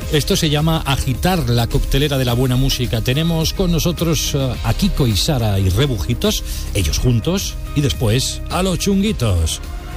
Esto se llama agitar la coctelera de la buena música. Tenemos con nosotros a Kiko y Sara y Rebujitos, ellos juntos, y después a los Chunguitos.